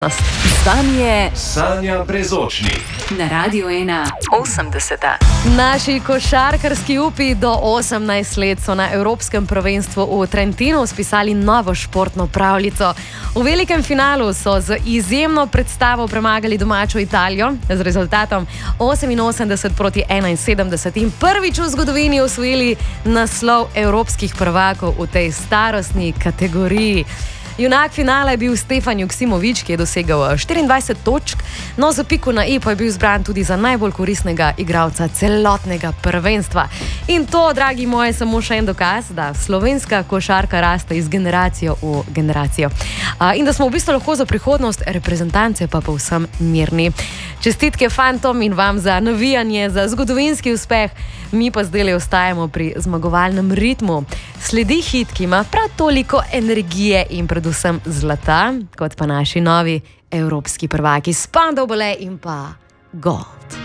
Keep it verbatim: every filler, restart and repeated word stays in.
Stanje Sanja Brezočnik na Radiu ena osemdeseta. Naši košarkarski upi do osemnajst let so na Evropskem prvenstvu v Trentinu spisali novo športno pravljico. V velikem finalu so z izjemno predstavo premagali domačo Italijo z rezultatom oseminosemdeset proti enainsedemdeset in prvič v zgodovini osvojili naslov evropskih prvakov v tej starostni kategoriji. Junak finala je bil Stefan Joksimović, ki je dosegel štiriindvajset točk, no za piko na i pa je bil izbran tudi za najbolj koristnega igralca celotnega prvenstva. In to, dragi moji, samo še en dokaz, da slovenska košarka raste iz generacijo v generacijo. A, in da smo v bistvu lahko za prihodnost reprezentance pa povsem mirni. Čestitke fantom in vam za navijanje, za zgodovinski uspeh, mi pa zdaj ostajamo pri zmagovalnem ritmu. Sledi hit, ki ima prav toliko energije in predvsem zlata, kot pa naši novi evropski prvaki Spandau Ballet in pa Gold.